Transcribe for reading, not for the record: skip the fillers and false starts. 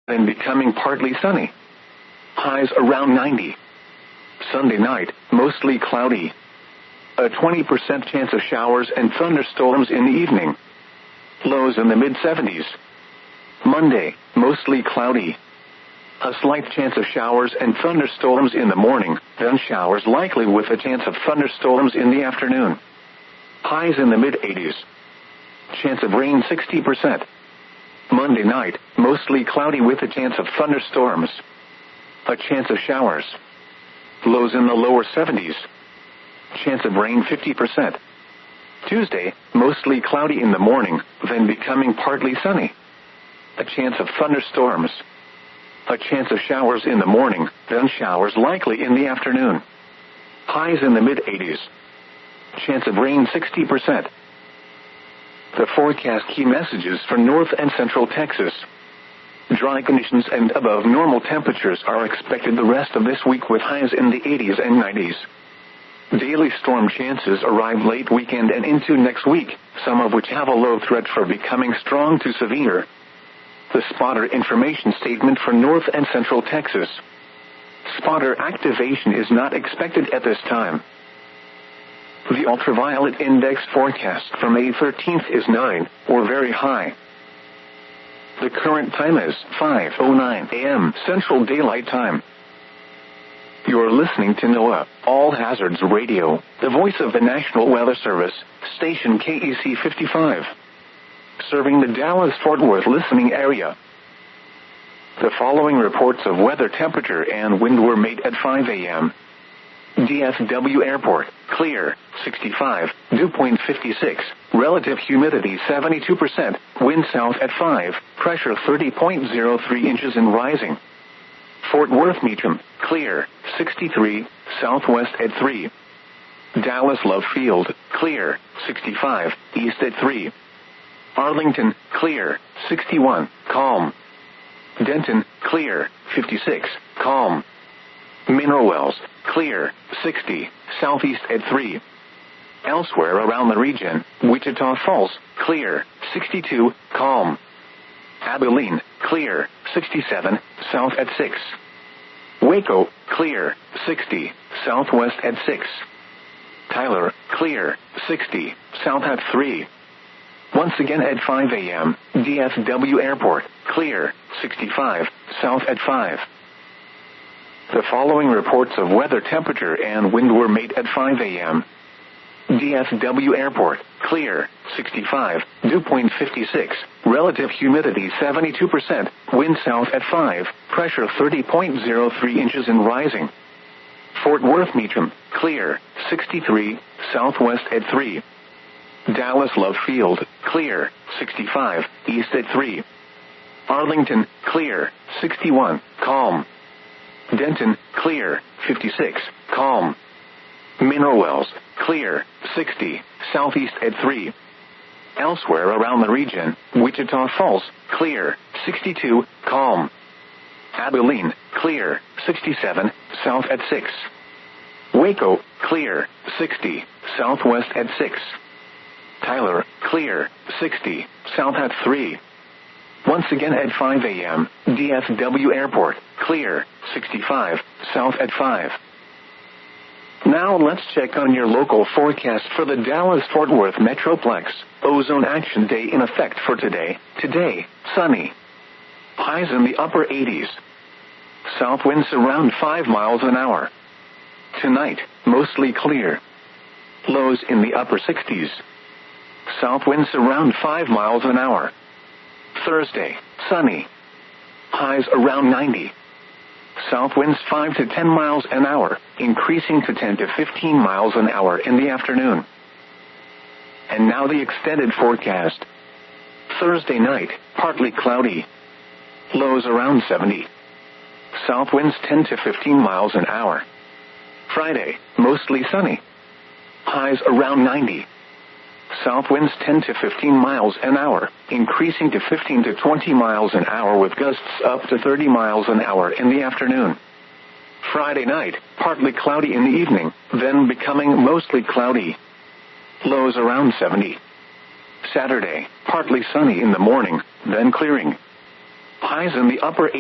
then becoming partly sunny. Highs around 90. Sunday night, mostly cloudy. A 20% chance of showers and thunderstorms in the evening. Lows in the mid-70s. Monday, mostly cloudy. A slight chance of showers and thunderstorms in the morning, then showers likely with a chance of thunderstorms in the afternoon. Highs in the mid-80s. Chance of rain 60%. Monday night, mostly cloudy with a chance of thunderstorms. A chance of showers. Lows in the lower 70s. Chance of rain 50%. Tuesday, mostly cloudy in the morning, then becoming partly sunny. A chance of thunderstorms. A chance of showers in the morning, then showers likely in the afternoon. Highs in the mid-80s. Chance of rain 60%. The forecast key messages for North and Central Texas. Dry conditions and above normal temperatures are expected the rest of this week with highs in the 80s and 90s. Daily storm chances arrive late weekend and into next week, some of which have a low threat for becoming strong to severe. The spotter information statement for North and Central Texas. Spotter activation is not expected at this time. The ultraviolet index forecast for May 13th is 9, or very high. The current time is 5:09 a.m. Central Daylight Time. You're listening to NOAA All Hazards Radio, the voice of the National Weather Service, station KEC 55. Serving the Dallas-Fort Worth listening area. The following reports of weather temperature and wind were made at 5 a.m. DFW Airport, clear, 65, dew point 56, relative humidity 72%, wind south at 5, pressure 30.03 inches and rising. Fort Worth Meacham, clear, 63, southwest at 3. Dallas Love Field, clear, 65, east at 3. Arlington, clear, 61, calm. Denton, clear, 56, calm. Mineral Wells, clear, 60, southeast at 3. Elsewhere around the region, Wichita Falls, clear, 62, calm. Abilene, clear, 67, south at 6. Waco, clear, 60, southwest at 6. Tyler, clear, 60, south at 3. Once again at 5 a.m., DFW Airport, clear, 65, south at 5. The following reports of weather temperature and wind were made at 5 a.m. DFW Airport, clear, 65, dew point 56, relative humidity 72%, wind south at 5, pressure 30.03 inches and rising. Fort Worth Meacham, clear, 63, southwest at 3. Dallas Love Field, clear, 65, east at 3. Arlington, clear, 61, calm. Denton, clear, 56, calm. Mineral Wells, clear, 60, southeast at 3. Elsewhere around the region, Wichita Falls, clear, 62, calm. Abilene, clear, 67, south at 6. Waco, clear, 60, southwest at 6. Tyler, clear, 60, south at 3. Once again at 5 a.m., DFW Airport, clear, 65, south at 5. Now let's check on your local forecast for the Dallas-Fort Worth Metroplex. Ozone Action Day in effect for today. Today, sunny. Highs in the upper 80s. South winds around 5 miles an hour. Tonight, mostly clear. Lows in the upper 60s. South winds around 5 miles an hour. Thursday, sunny. Highs around 90. South winds 5 to 10 miles an hour, increasing to 10 to 15 miles an hour in the afternoon. And now the extended forecast. Thursday night, partly cloudy. Lows around 70. South winds 10 to 15 miles an hour. Friday, mostly sunny. Highs around 90. South winds 10 to 15 miles an hour, increasing to 15 to 20 miles an hour with gusts up to 30 miles an hour in the afternoon. Friday night, partly cloudy in the evening, then becoming mostly cloudy. Lows around 70. Saturday, partly sunny in the morning, then clearing. Highs in the upper